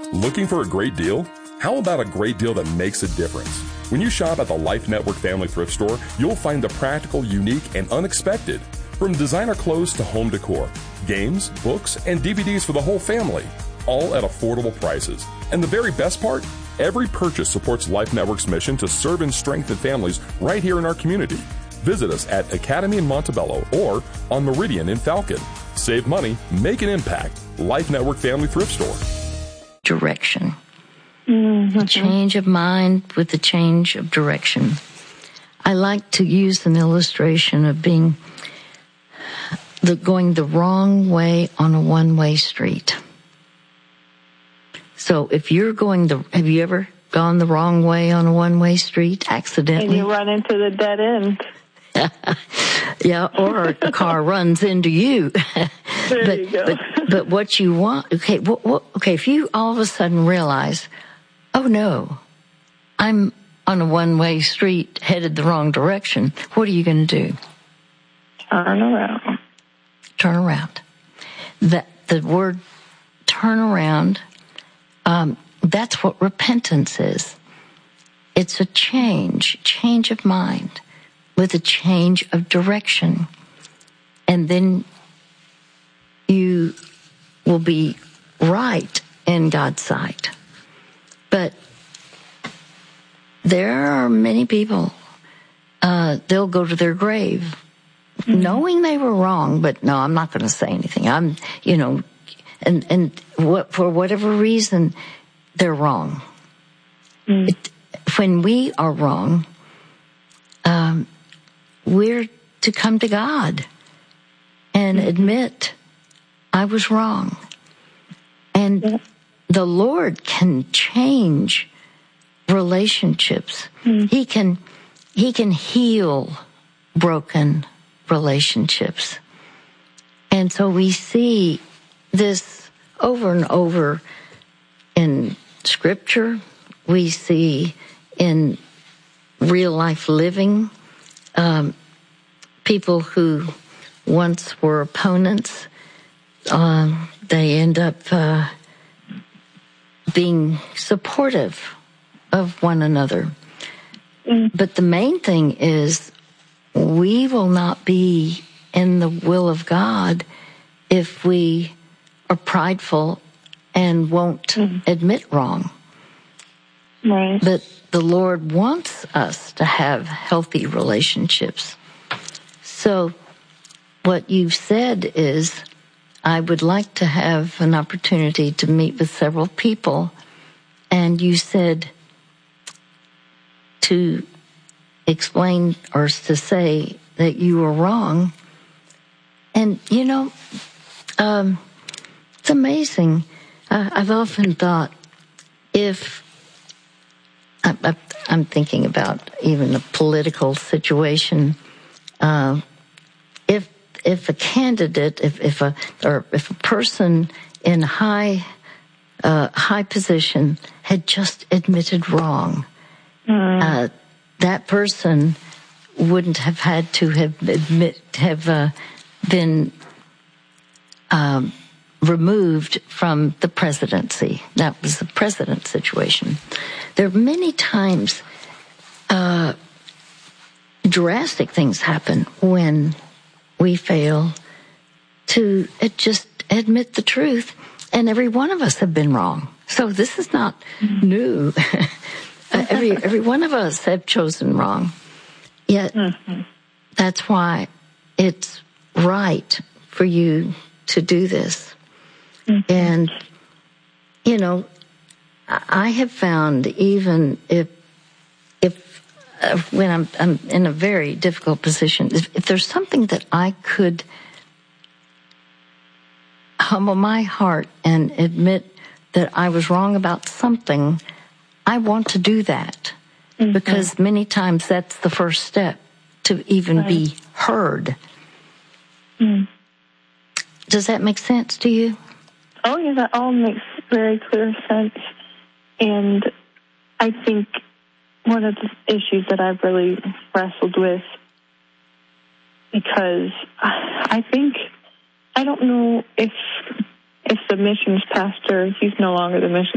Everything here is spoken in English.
Looking for a great deal? How about a great deal that makes a difference? When you shop at the Life Network Family Thrift Store, you'll find the practical, unique, and unexpected. From designer clothes to home decor, games, books, and DVDs for the whole family, all at affordable prices. And the very best part? Every purchase supports Life Network's mission to serve and strengthen families right here in our community. Visit us at Academy in Montebello or on Meridian in Falcon. Save money, make an impact. Life Network Family Thrift Store. Direction. Mm-hmm. A change of mind with a change of direction. I like to use an illustration of going the wrong way on a one-way street. So if you're have you ever gone the wrong way on a one-way street accidentally? And you run into the dead end. Yeah, or a car runs into you. There you go. But what you want, okay, if you all of a sudden realize, oh no, I'm on a one-way street headed the wrong direction, what are you going to do? Turn around. Turn around. The word turn around, that's what repentance is. It's a change of mind with a change of direction. And then you will be right in God's sight. But there are many people, they'll go to their grave knowing they were wrong, but no, I'm not going to say anything. For whatever reason, they're wrong. When we are wrong, we're to come to God and admit I was wrong. And the Lord can change relationships. He can heal broken relationships. And so we see this over and over in Scripture. We see in real life living, people who once were opponents, they end up being supportive of one another. But the main thing is we will not be in the will of God if we are prideful and won't admit wrong. Right. But the Lord wants us to have healthy relationships. So what you've said is, I would like to have an opportunity to meet with several people. And you said to explain or to say that you were wrong. And, it's amazing. I've often thought I'm thinking about even a political situation. If a candidate, if a person in high position had just admitted wrong, that person wouldn't have had to have been removed from the presidency. That was the president's situation. There are many times drastic things happen when we fail to just admit the truth, and every one of us have been wrong. So this is not new. Every one of us have chosen wrong. Yet that's why it's right for you to do this. And, I have found even if when I'm in a very difficult position, if there's something that I could humble my heart and admit that I was wrong about something, I want to do that. Because many times that's the first step to even be heard. Does that make sense to you? Oh, yeah, that all makes very clear sense. And I think one of the issues that I've really wrestled with, because I don't know if the missions pastor, he's no longer the missions